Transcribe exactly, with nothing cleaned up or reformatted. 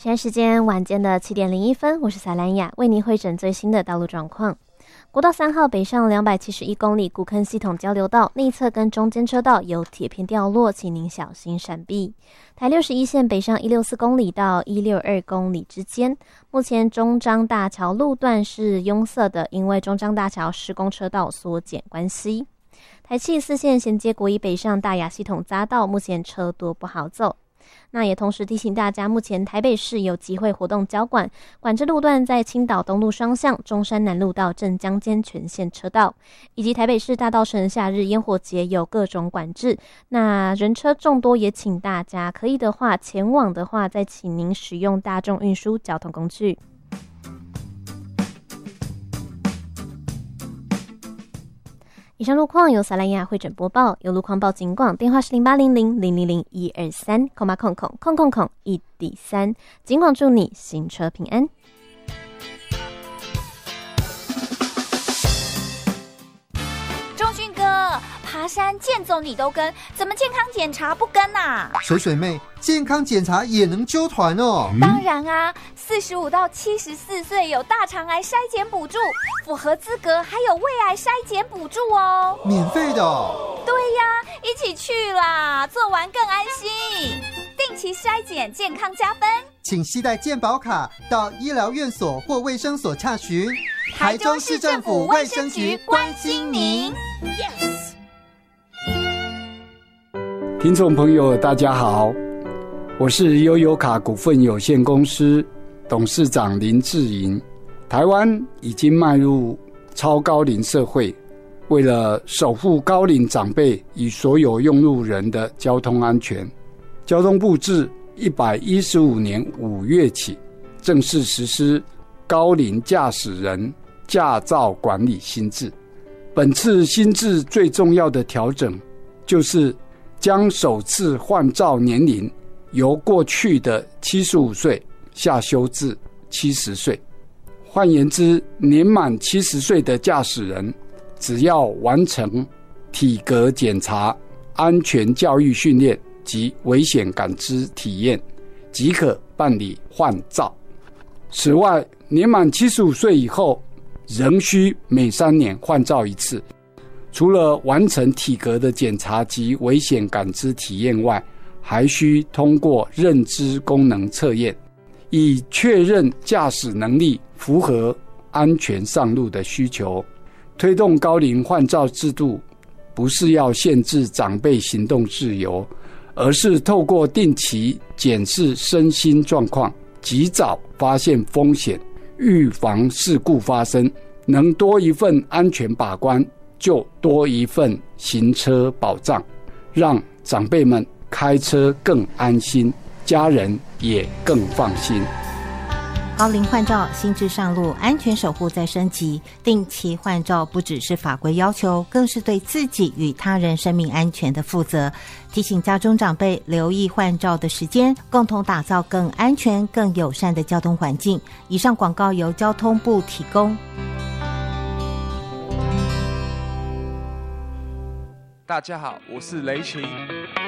现在时间晚间的七点零一分，我是萨兰雅，为您汇整最新的道路状况。国道三号北上两百七十一公里古坑系统交流道内侧跟中间车道有铁片掉落，请您小心闪避。台六十一线北上一百六十四公里到一百六十二公里之间，目前中彰大桥路段是拥塞的，因为中彰大桥施工车道缩减关系。台七四线衔接国一北上大雅系统匝道，目前车多不好走。那也同时提醒大家，目前台北市有集会活动交管，管制路段在青岛东路双向、中山南路到镇江间全线车道，以及台北市大稻埕夏日烟火节有各种管制。那人车众多，也请大家可以的话前往的话，再请您使用大众运输交通工具。以上路况由萨兰雅汇整播报，有路况报警广，电话是零八零零零零零一二三空八空空空空空一底三，警广祝你行车平安。 钟迅哥，爬山健走你都跟，怎么健康检查不跟啊？ 水水妹，健康检查也能揪团哦？ 当然啊，四十五到七十四岁有大肠癌筛检补助，符合资格还有胃癌筛检补助哦， 免费的哦。 对呀，一起去啦，做完更安心。定期筛检，健康加分。 请携带健保卡到医疗院所或卫生所洽询。 台中市政府卫生局关心您。Yes。 听众朋友，大家好，我是悠游卡股份有限公司董事长林志颖。台湾已经迈入超高龄社会，为了守护高龄长辈与所有用路人的交通安全，交通部自一百一十五年五月起正式实施高龄驾驶人驾照管理新制。本次新制最重要的调整就是将首次换照年龄由过去的七十五岁下修至七十岁。换言之，年满七十岁的驾驶人只要完成体格检查、安全教育训练及危险感知体验，即可办理换照。此外，年满七十五岁以后仍需每三年换照一次。除了完成体格的检查及危险感知体验外，还需通过认知功能测验，以确认驾驶能力符合安全上路的需求。推动高龄换照制度，不是要限制长辈行动自由，而是透过定期检视身心状况，及早发现风险，预防事故发生。能多一份安全把关，就多一份行车保障，让长辈们开车更安心，家人也更放心。 高龄换照新制上路，安全守护再升级。定期换照不只是法规要求，更是对自己与他人生命安全的负责。提醒家中长辈留意换照的时间，共同打造更安全、更友善的交通环境。以上广告由交通部提供。 大家好，我是雷群。